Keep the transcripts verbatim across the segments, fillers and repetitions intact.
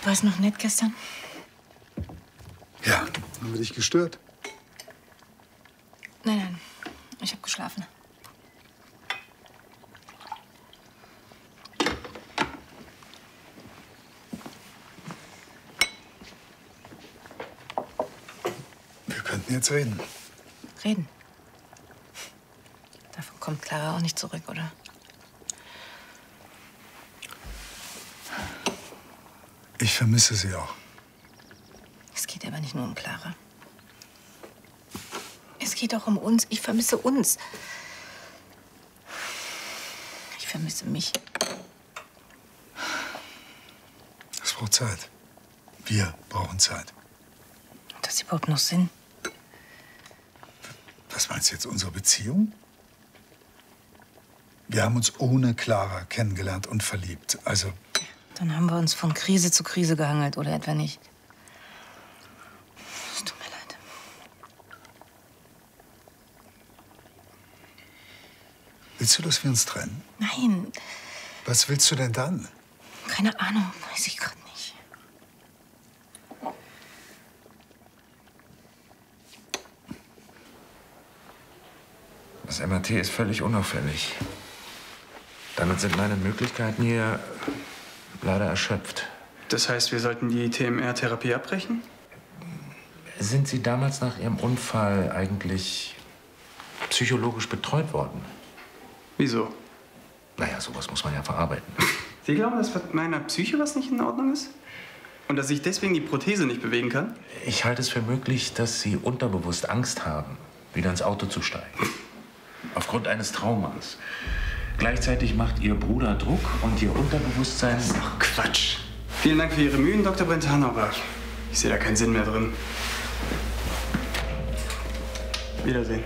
War es noch nett gestern? Ja. Haben wir dich gestört? Nein, nein. Ich habe geschlafen. Wir könnten jetzt reden. Reden? Davon kommt Clara auch nicht zurück, oder? Ich vermisse sie auch. Es geht aber nicht nur um Clara. Es geht auch um uns. Ich vermisse uns. Ich vermisse mich. Es braucht Zeit. Wir brauchen Zeit. Hat das überhaupt noch Sinn? Was meinst du jetzt, unsere Beziehung? Wir haben uns ohne Clara kennengelernt und verliebt. Also. Dann haben wir uns von Krise zu Krise gehangelt, oder etwa nicht? Es tut mir leid. Willst du, dass wir uns trennen? Nein. Was willst du denn dann? Keine Ahnung, weiß ich gerade nicht. Das M R T ist völlig unauffällig. Damit sind meine Möglichkeiten hier leider erschöpft. Das heißt, wir sollten die T M R-Therapie abbrechen? Sind Sie damals nach Ihrem Unfall eigentlich psychologisch betreut worden? Wieso? Naja, sowas muss man ja verarbeiten. Sie glauben, dass mit meiner Psyche was nicht in Ordnung ist? Und dass ich deswegen die Prothese nicht bewegen kann? Ich halte es für möglich, dass Sie unterbewusst Angst haben, wieder ins Auto zu steigen. Aufgrund eines Traumas. Gleichzeitig macht Ihr Bruder Druck und Ihr Unterbewusstsein... Das ist doch Quatsch. Vielen Dank für Ihre Mühen, Doktor Brentano, aber ich sehe da keinen Sinn mehr drin. Wiedersehen.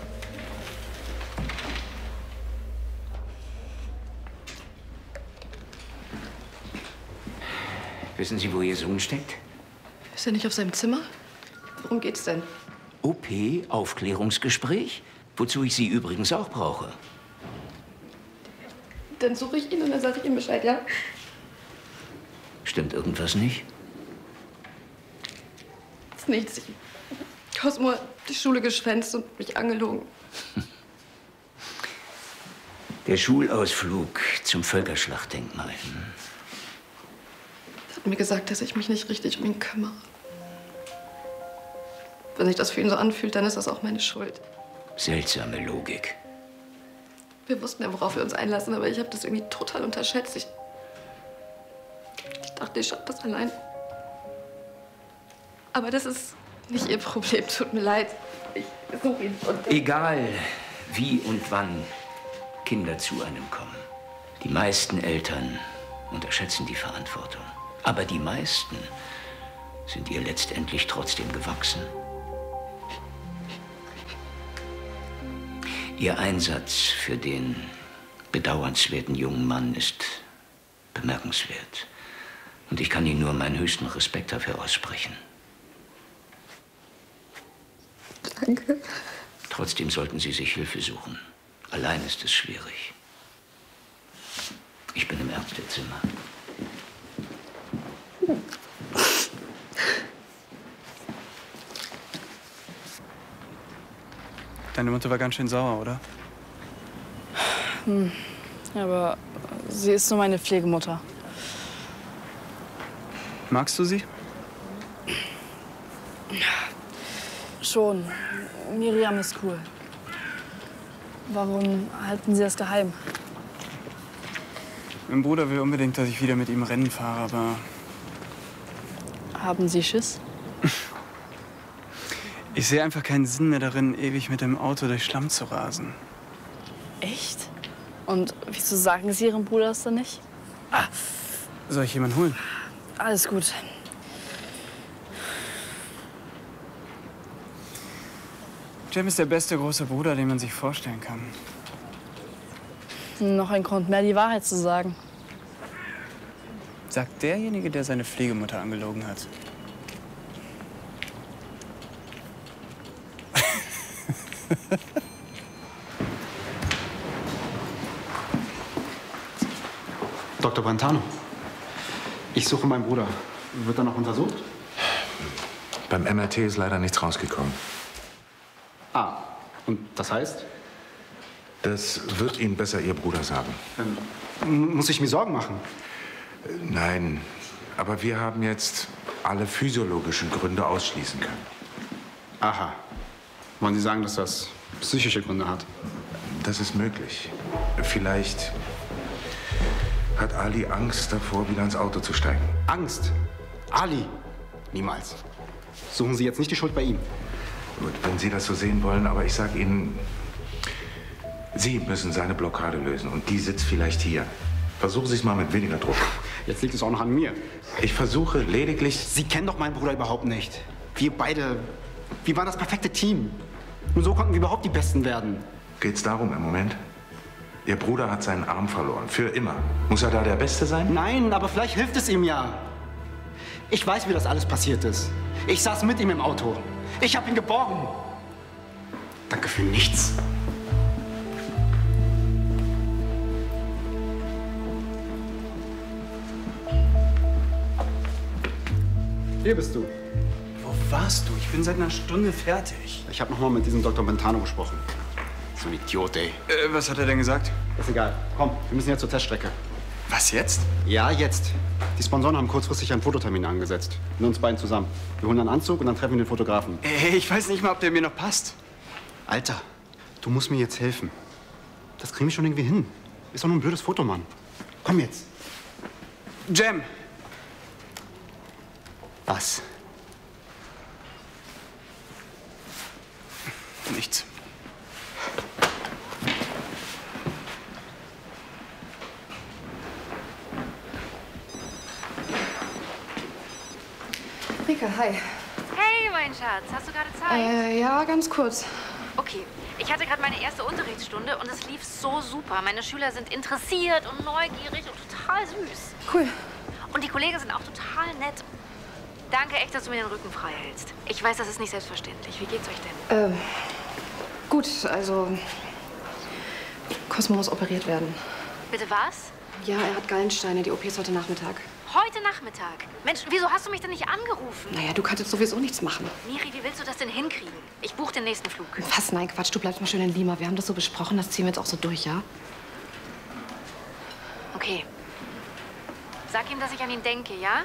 Wissen Sie, wo Ihr Sohn steckt? Ist er nicht auf seinem Zimmer? Worum geht's denn? O P, Aufklärungsgespräch, wozu ich Sie übrigens auch brauche. Dann suche ich ihn und dann sage ich ihm Bescheid, ja? Stimmt irgendwas nicht? Das ist nichts. Ich Cosmo hat die Schule geschwänzt und mich angelogen. Der Schulausflug zum Völkerschlachtdenkmal. Er hat mir gesagt, dass ich mich nicht richtig um ihn kümmere. Wenn sich das für ihn so anfühlt, dann ist das auch meine Schuld. Seltsame Logik. Wir wussten ja, worauf wir uns einlassen, aber ich habe das irgendwie total unterschätzt. Ich, ich dachte, ich schaffe das allein. Aber das ist nicht Ihr Problem. Tut mir leid. Ich suche ihn. Und Egal, wie und wann Kinder zu einem kommen. Die meisten Eltern unterschätzen die Verantwortung. Aber die meisten sind ihr letztendlich trotzdem gewachsen. Ihr Einsatz für den bedauernswerten jungen Mann ist bemerkenswert. Und ich kann Ihnen nur meinen höchsten Respekt dafür aussprechen. Danke. Trotzdem sollten Sie sich Hilfe suchen. Allein ist es schwierig. Ich bin im Ärztezimmer. Deine Mutter war ganz schön sauer, oder? Hm. Aber sie ist nur meine Pflegemutter. Magst du sie? Schon. Miriam ist cool. Warum halten Sie das geheim? Mein Bruder will unbedingt, dass ich wieder mit ihm Rennen fahre, aber... Haben Sie Schiss? Ich sehe einfach keinen Sinn mehr darin, ewig mit dem Auto durch Schlamm zu rasen. Echt? Und wieso sagen Sie Ihrem Bruder das dann nicht? Ah, soll ich jemanden holen? Alles gut. Jim ist der beste große Bruder, den man sich vorstellen kann. Noch ein Grund mehr, die Wahrheit zu sagen. Sagt derjenige, der seine Pflegemutter angelogen hat. Doktor Brentano, ich suche meinen Bruder. Wird er noch untersucht? Beim M R T ist leider nichts rausgekommen. Ah, und das heißt? Das wird Ihnen besser Ihr Bruder sagen. Ähm, muss ich mir Sorgen machen? Nein, aber wir haben jetzt alle physiologischen Gründe ausschließen können. Aha. Wollen Sie sagen, dass das psychische Gründe hat? Das ist möglich. Vielleicht hat Ali Angst davor, wieder ins Auto zu steigen. Angst? Ali? Niemals. Suchen Sie jetzt nicht die Schuld bei ihm. Gut, wenn Sie das so sehen wollen, aber ich sage Ihnen, Sie müssen seine Blockade lösen und die sitzt vielleicht hier. Versuchen Sie es mal mit weniger Druck. Jetzt liegt es auch noch an mir. Ich versuche lediglich... Sie kennen doch meinen Bruder überhaupt nicht. Wir beide, wir waren das perfekte Team. Nur so konnten wir überhaupt die Besten werden. Geht's darum im Moment? Ihr Bruder hat seinen Arm verloren. Für immer. Muss er da der Beste sein? Nein, aber vielleicht hilft es ihm ja. Ich weiß, wie das alles passiert ist. Ich saß mit ihm im Auto. Ich habe ihn geborgen. Danke für nichts. Hier bist du. Wo warst du? Ich bin seit einer Stunde fertig. Ich habe noch mal mit diesem Doktor Mentano gesprochen. So ein Idiot, ey. Äh, was hat er denn gesagt? Ist egal. Komm, wir müssen jetzt zur Teststrecke. Was jetzt? Ja, jetzt. Die Sponsoren haben kurzfristig einen Fototermin angesetzt. Mit uns beiden zusammen. Wir holen einen Anzug und dann treffen wir den Fotografen. Ey, ich weiß nicht mal, ob der mir noch passt. Alter, du musst mir jetzt helfen. Das kriegen wir schon irgendwie hin. Ist doch nur ein blödes Foto, Mann. Komm jetzt. Jem. Was? Nichts. Rika, hi. Hey, mein Schatz, hast du gerade Zeit? Äh, ja, ganz kurz. Okay, ich hatte gerade meine erste Unterrichtsstunde und es lief so super. Meine Schüler sind interessiert und neugierig und total süß. Cool. Und die Kollegen sind auch total nett. Danke echt, dass du mir den Rücken frei hältst. Ich weiß, das ist nicht selbstverständlich. Wie geht's euch denn? Ähm, gut, also Cosmo muss operiert werden. Bitte was? Ja, er hat Gallensteine. Die O P ist heute Nachmittag. Heute Nachmittag? Mensch, wieso hast du mich denn nicht angerufen? Naja, du kannst jetzt sowieso nichts machen. Miri, wie willst du das denn hinkriegen? Ich buche den nächsten Flug. Was? Nein, Quatsch. Du bleibst mal schön in Lima. Wir haben das so besprochen. Das ziehen wir jetzt auch so durch, ja? Okay. Sag ihm, dass ich an ihn denke, ja?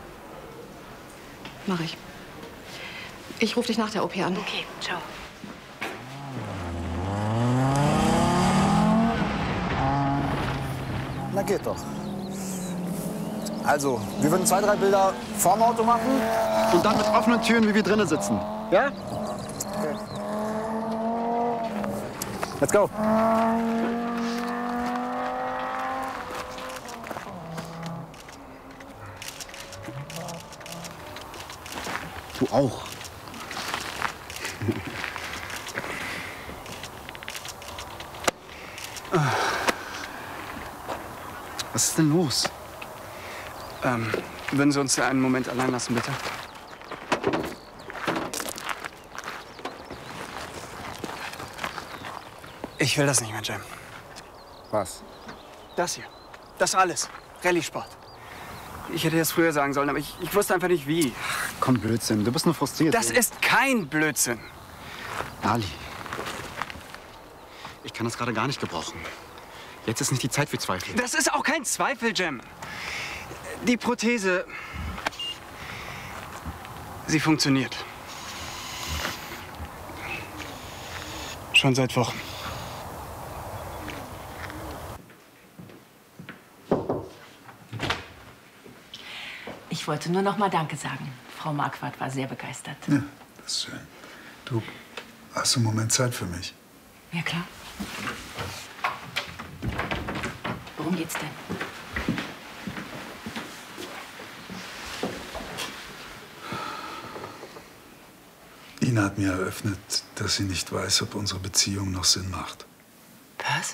Mach ich. Ich rufe dich nach der O P an. Okay, ciao. Na geht doch. Also, wir würden zwei, drei Bilder vorm Auto machen. Und dann mit offenen Türen, wie wir drinnen sitzen. Ja? Okay. Let's go. Du auch. Was ist denn los? Ähm, würden Sie uns einen Moment allein lassen, bitte? Ich will das nicht mehr, Jem. Was? Das hier. Das alles. Rallye-Sport. Ich hätte das früher sagen sollen, aber ich, ich wusste einfach nicht, wie. Komm, Blödsinn. Du bist nur frustriert. Das ist kein Blödsinn. Ali. Ich kann das gerade gar nicht gebrauchen. Jetzt ist nicht die Zeit für Zweifel. Das ist auch kein Zweifel, Jem. Die Prothese, sie funktioniert. Schon seit Wochen. Ich wollte nur noch mal Danke sagen. Frau Marquardt war sehr begeistert. Ja, das ist schön. Du, hast du einen Moment Zeit für mich? Ja, klar. Worum geht's denn? Ina hat mir eröffnet, dass sie nicht weiß, ob unsere Beziehung noch Sinn macht. Was?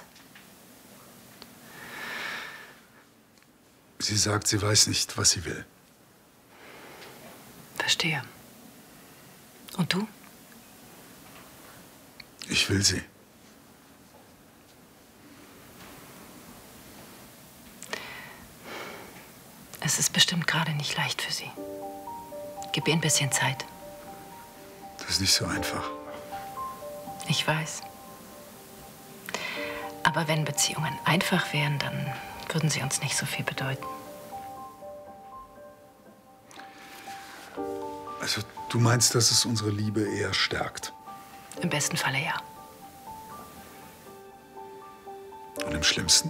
Sie sagt, sie weiß nicht, was sie will. Verstehe. Und du? Ich will sie. Es ist bestimmt gerade nicht leicht für Sie. Gib ihr ein bisschen Zeit. Das ist nicht so einfach. Ich weiß. Aber wenn Beziehungen einfach wären, dann würden sie uns nicht so viel bedeuten. Also, du meinst, dass es unsere Liebe eher stärkt? Im besten Falle ja. Und im schlimmsten?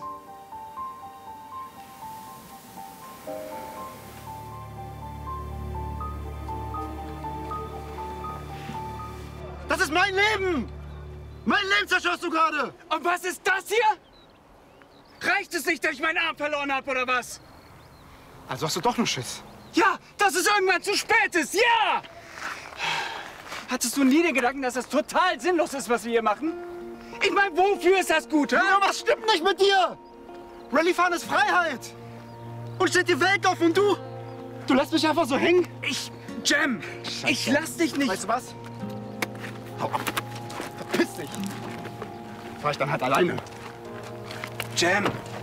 Das ist mein Leben! Mein Leben zerstörst du gerade! Und was ist das hier? Reicht es nicht, dass ich meinen Arm verloren habe, oder was? Also hast du doch nur Schiss. Ja, dass es irgendwann zu spät ist, ja! Hattest du nie den Gedanken, dass das total sinnlos ist, was wir hier machen? Ich meine, wofür ist das gut, hä? Ja, was stimmt nicht mit dir? Rallye-Fahren ist Freiheit! Und steht die Welt auf und du? Du lässt mich einfach so hängen? Ich, Jem, Scheiße. Ich lass dich nicht... Weißt du was? Hau ab. Verpiss dich. Fahr ich dann halt alleine. Jem,